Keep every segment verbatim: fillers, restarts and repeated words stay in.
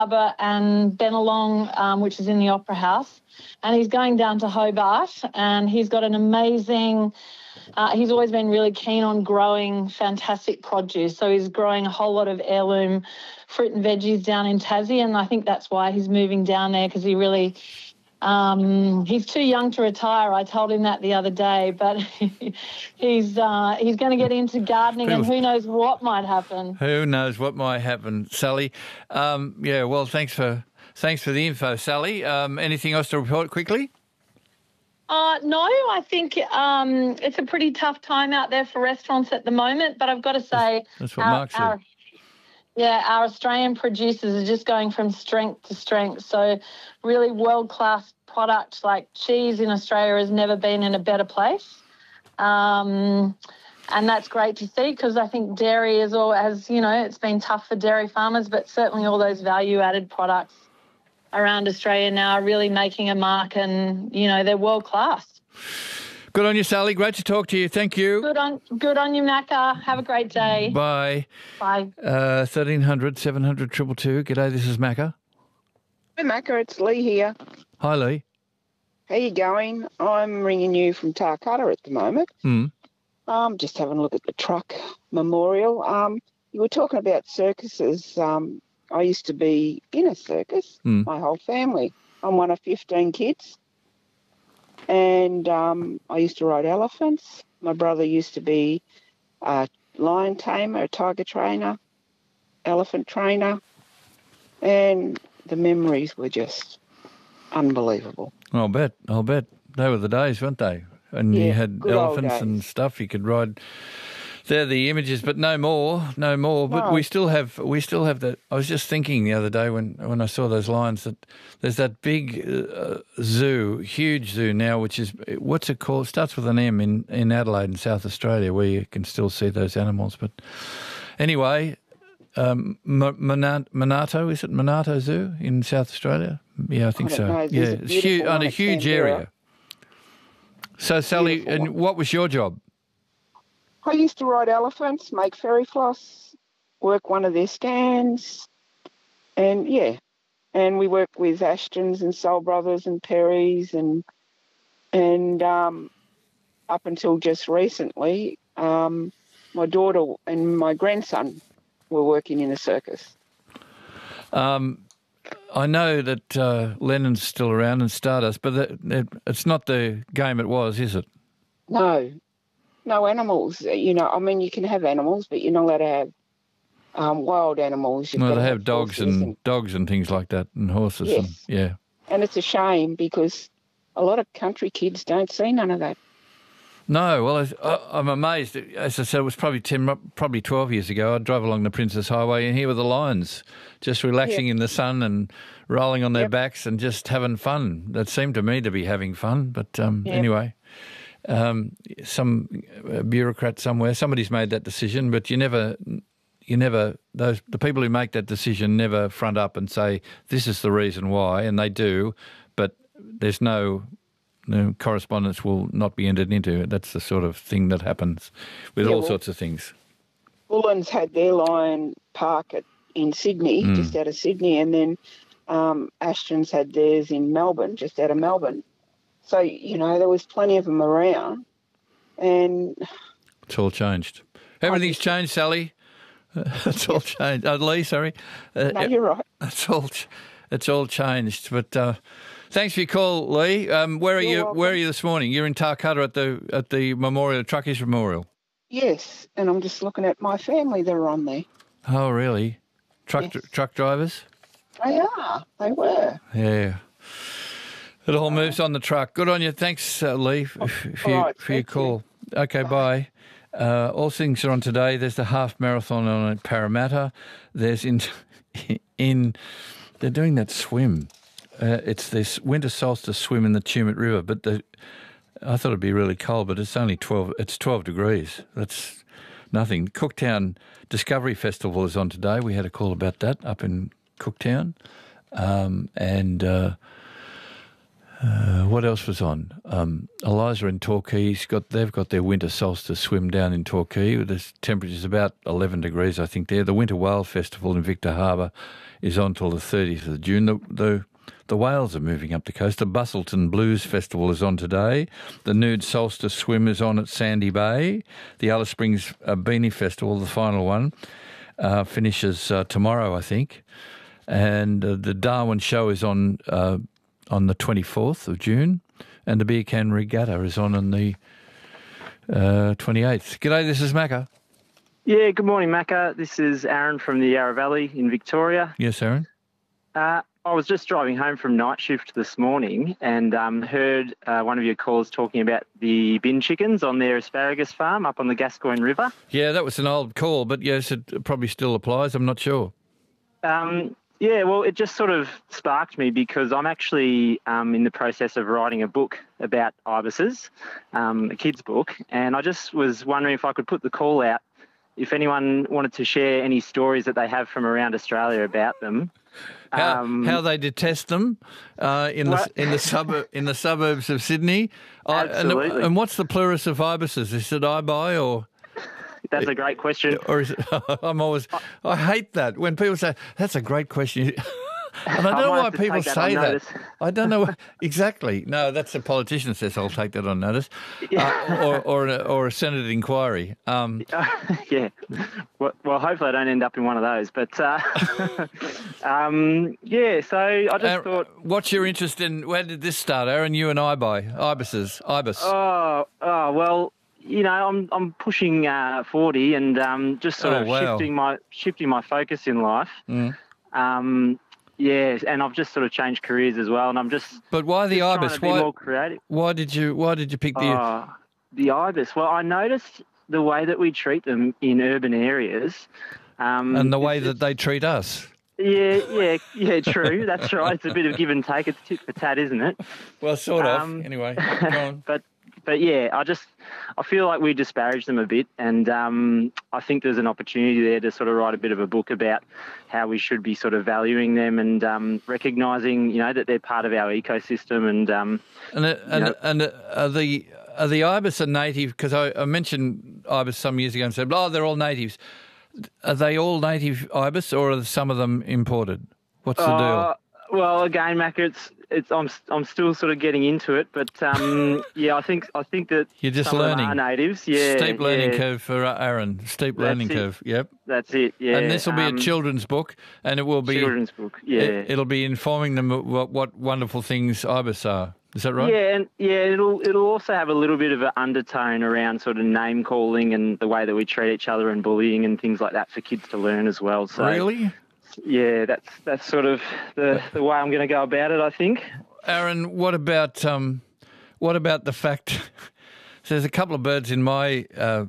Harbour and Bennelong, um, which is in the Opera House. And he's going down to Hobart, and he's got an amazing, uh, he's always been really keen on growing fantastic produce. So he's growing a whole lot of heirloom fruit and veggies down in Tassie, and I think that's why he's moving down there, because he really, um, he's too young to retire. I told him that the other day, but he's uh, he's going to get into gardening, People, and who knows what might happen. Who knows what might happen, Sally. Um, yeah, well, thanks for thanks for the info, Sally. Um, anything else to report quickly? Uh, no, I think um, it's a pretty tough time out there for restaurants at the moment, but I've got to say... That's, that's what our, Mark said. Our, yeah, our Australian producers are just going from strength to strength. So really world-class product like cheese in Australia has never been in a better place. Um, and that's great to see, because I think dairy is all, as you know, it's been tough for dairy farmers, but certainly all those value-added products around Australia now are really making a mark, and, you know, they're world-class. Good on you, Sally. Great to talk to you. Thank you. Good on good on you, Macca. Have a great day. Bye. Bye. Uh, thirteen hundred, seven hundred, two two two. G'day, this is Macca. Hey, Macca, it's Lee here. Hi, Lee. How you going? I'm ringing you from Tarcutta at the moment. Mm. Um, just having a look at the truck memorial. Um, you were talking about circuses. Um, I used to be in a circus, mm. my whole family. I'm one of fifteen kids. And um, I used to ride elephants. My brother used to be a lion tamer, a tiger trainer, elephant trainer. And the memories were just unbelievable. I'll bet, I'll bet. They were the days, weren't they? And yeah, you had elephants and stuff you could ride. They're the images, but no more, no more. But no. we still have, we still have that. I was just thinking the other day when, when I saw those lions that there's that big uh, zoo, huge zoo now, which is, what's it called? It starts with an M in, in Adelaide in South Australia, where you can still see those animals. But anyway, um, Monarto, is it Monarto Zoo in South Australia? Yeah, I think I so. Know. Yeah, it's huge, on a huge area. So, Sally, beautiful. And what was your job? I used to ride elephants, make fairy floss, work one of their stands, and, yeah, and we worked with Ashtons and Soul Brothers and Perrys, and and um, up until just recently, um, my daughter and my grandson were working in a circus. Um, I know that uh, Lennon's still around and Stardust, but that, it, it's not the game it was, is it? No. No animals, you know. I mean, you can have animals, but you're not allowed to have um, wild animals. You've well, they have, have dogs and, and dogs and things like that, and horses. Yes. And, yeah. And it's a shame because a lot of country kids don't see none of that. No, well, I, I'm amazed. As I said, it was probably ten, probably twelve years ago. I'd drive along the Princess Highway, and here were the lions, just relaxing yep. in the sun and rolling on their yep. backs and just having fun. That seemed to me to be having fun, but um, yep. anyway. Um, some bureaucrat somewhere, somebody's made that decision, but you never, you never, those the people who make that decision never front up and say, this is the reason why, and they do, but there's no, no correspondence will not be entered into. That's the sort of thing that happens with yeah, all well, sorts of things. Bullens had their lion park at, in Sydney, mm. just out of Sydney, and then um, Ashtons had theirs in Melbourne, just out of Melbourne. So, you know, there was plenty of them around, and... It's all changed. Everything's just, changed, Sally. It's all changed. Uh, Lee, sorry. Uh, no, you're right. It's all, it's all changed. But uh, thanks for your call, Lee. Um, where are you're you? welcome. Where are you this morning? You're in Tarcutta at the at the memorial, Truckies Memorial. Yes, and I'm just looking at my family that are on there. Oh, really? Truck yes. truck drivers? They are. They were. Yeah. It all moves on the truck. Good on you. Thanks, uh, Lee, for, for, you, right, for your call. You. Okay, bye. bye. Uh, all things are on today. There's the half marathon on at Parramatta. There's in in they're doing that swim. Uh, it's this winter solstice swim in the Tumut River. But the I thought it'd be really cold, but it's only twelve. It's twelve degrees. That's nothing. Cooktown Discovery Festival is on today. We had a call about that up in Cooktown, um, and. Uh, Uh, what else was on? Um, Eliza in Torquay's got they've got their winter solstice swim down in Torquay. The temperature's about eleven degrees, I think. There, the Winter Whale Festival in Victor Harbour is on till the thirtieth of June. The, the the whales are moving up the coast. The Bustleton Blues Festival is on today. The Nude Solstice Swim is on at Sandy Bay. The Alice Springs uh, Beanie Festival, the final one, uh, finishes uh, tomorrow, I think. And uh, the Darwin Show is on uh, on the twenty-fourth of June. And the Beer Can Regatta is on on the uh, twenty-eighth. G'day, this is Macca. Yeah, good morning, Macca. This is Aaron from the Yarra Valley in Victoria. Yes, Aaron? Uh, I was just driving home from night shift this morning and um, heard uh, one of your callers talking about the bin chickens on their asparagus farm up on the Gascoyne River. Yeah, that was an old call, but yes, it probably still applies. I'm not sure. Um, yeah, well, it just sort of sparked me because I'm actually um, in the process of writing a book about ibises, um, a kid's book, and I just was wondering if I could put the call out if anyone wanted to share any stories that they have from around Australia about them. How, um, how they detest them uh, in what? the in the suburb in the suburbs of Sydney. I- Absolutely. and, and what's the plurus of ibises? Is it ibi or That's a great question. or is it? I'm always I hate that when people say that's a great question. And I don't I know might why have to people take that on say that. notice. I don't know exactly. No, that's a politician says I'll take that on notice, uh, or or a, or a Senate inquiry. Um, yeah. Well, well, hopefully I don't end up in one of those. But, uh, um, yeah, so I just Aaron, thought... what's your interest in? Where did this start, Aaron? You and I by ibises, ibis. Oh, oh well, you know, I'm I'm pushing uh, forty and um, just sort Oh, of wow. shifting my shifting my focus in life. Mm. Um, yeah, and I've just sort of changed careers as well, and I'm just, But why the just trying ibis? to be Why more creative. why did you why did you pick the? Oh, the ibis. Well, I noticed the way that we treat them in urban areas. Um, and the way it's- that they treat us. Yeah, yeah, yeah, true. That's right. It's a bit of give and take. It's tit for tat, isn't it? Well, sort of. Um, Anyway, go on. but but yeah, I just I feel like we disparage them a bit, and um, I think there's an opportunity there to sort of write a bit of a book about how we should be sort of valuing them and um, recognising, you know, that they're part of our ecosystem. And um, And uh, and know- and uh, are the are the ibis a native? Because I, I mentioned ibis some years ago and said, oh, they're all natives. Are they all native ibis, or are some of them imported? What's the uh, deal? well, again, Mac, it's it's I'm I'm still sort of getting into it, but um, yeah, I think I think that You're just some of them learning. are natives. Yeah, Steep learning yeah, curve for uh, Aaron. Steep That's learning it. curve. Yep. That's it. Yeah, And this will be um, a children's book, and it will be children's book. Yeah. It, it'll be informing them of what, what wonderful things ibis are. Is that right? Yeah, and yeah, it'll it'll also have a little bit of an undertone around sort of name calling and the way that we treat each other and bullying and things like that for kids to learn as well. So Really? yeah, that's that's sort of the the way I'm going to go about it, I think. Aaron, what about um, what about the fact so there's a couple of birds in my uh,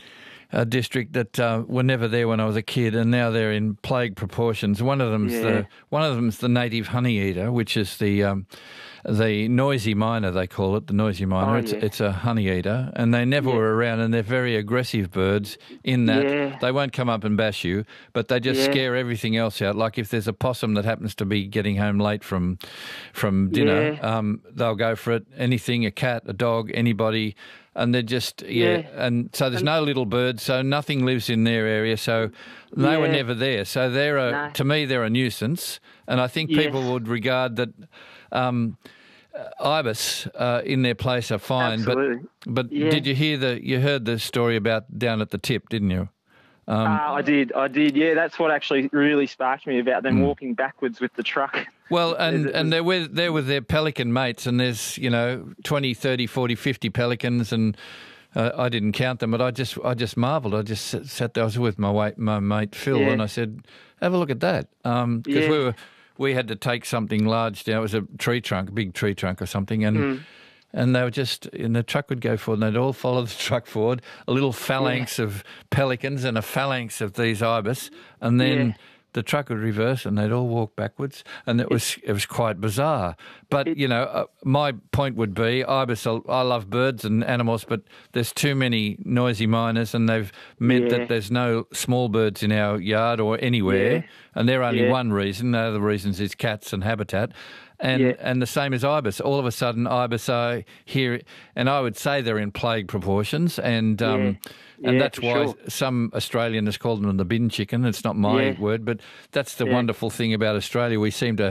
uh, district that uh, were never there when I was a kid, and now they're in plague proportions. One of them's Yeah. the one of them's the native honey eater, which is the um, the noisy miner, they call it, the noisy miner. Oh, it's, yeah. it's a honey eater, and they never Yeah. were around, and they're very aggressive birds in that Yeah. they won't come up and bash you, but they just Yeah. scare everything else out. Like if there's a possum that happens to be getting home late from from dinner, Yeah. um, they'll go for it. Anything, a cat, a dog, anybody. And they're just, yeah, Yeah. and so there's no little birds, so nothing lives in their area, so they were Yeah. never there. So they're a, No. to me, they're a nuisance, and I think Yes. people would regard that um, uh, ibis uh, in their place are fine. Absolutely. But but Yeah. did you hear the, you heard the story about down at the tip, didn't you? Um, uh, I did, I did. Yeah, that's what actually really sparked me about them walking backwards with the truck. Well, and, it and was- they're with, they're with their pelican mates, and there's, you know, twenty, thirty, forty, fifty pelicans, and uh, I didn't count them, but I just I just marvelled. I just sat, sat there, I was with my, mate, my mate Phil, Yeah. and I said, have a look at that. Because Yeah. we were we had to take something large down. It was a tree trunk, a big tree trunk or something, and Mm. and they were just, and the truck would go forward, and they'd all follow the truck forward, a little phalanx of pelicans and a phalanx of these ibis, and then Yeah. the truck would reverse and they'd all walk backwards, and it was it was quite bizarre. But It- you know, uh, my point would be, ibis. are- I love birds and animals, but there's too many noisy miners, and they've meant Yeah. that there's no small birds in our yard or anywhere, Yeah. and they're only Yeah. one reason. The other reasons is cats and habitat. And Yeah. and the same as ibis. All of a sudden, ibis are here, and I would say they're in plague proportions, and um, Yeah. and Yeah, that's for why sure. some Australian has called them the bin chicken. It's not my Yeah. word, but that's the Yeah. wonderful thing about Australia. We seem to